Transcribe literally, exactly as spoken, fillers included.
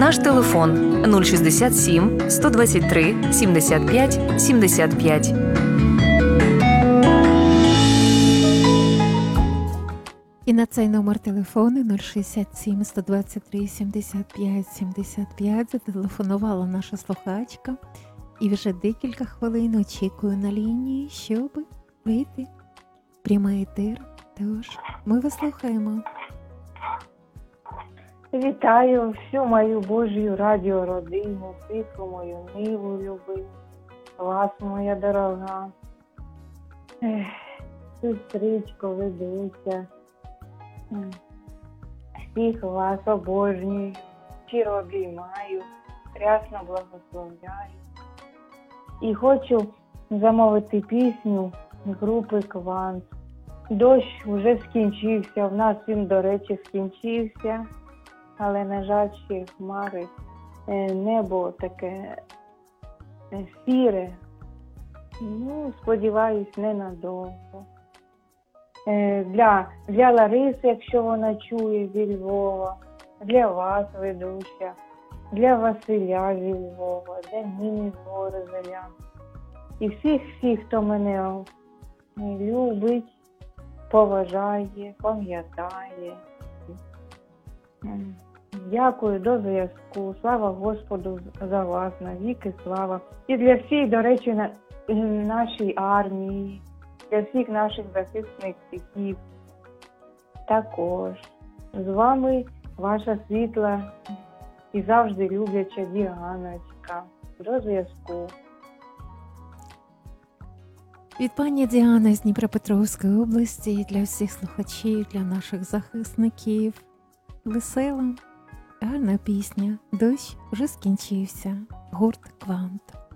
Наш телефон нуль шістдесят сім сто двадцять три сімдесят п'ять сімдесят п'ять. І на цей номер телефону нуль шістдесят сім сто двадцять три сімдесят п'ять сімдесят п'ять зателефонувала наша слухачка і вже декілька хвилин очікує на лінії, щоб вийти в прямий ефір. Тож, ми вас слухаємо. Вітаю всю мою Божію радіородину, тиху мою ниву любив, вас, моя дорога. Ех, сестричко, ведуся. Всіх вас обожнюю, щиро обіймаю, рясно благословляю. І хочу замовити пісню групи «Квант». Дощ вже скінчився, в нас він, до речі, скінчився, але, на жаль, ще хмари, небо таке сіре. Ну, сподіваюсь, ненадовго. Для, для Лариси, якщо вона чує, зі Львова, для вас, ведуча, для Василя зі Львова, для Ніни з Ворозеля. І всіх-всіх, хто мене любить, поважає, пам'ятає. Дякую, до зв'язку. Слава Господу за вас, навіки слава. І для всіх, до речі, на, нашій армії, для всіх наших захисників також. З вами ваша світла і завжди любляча Діаночка. До зв'язку. Від пані Діани з Дніпропетровської області для всіх слухачів, для наших захисників. Весела, гарна пісня. Дощ вже скінчився. Гурт «Квант».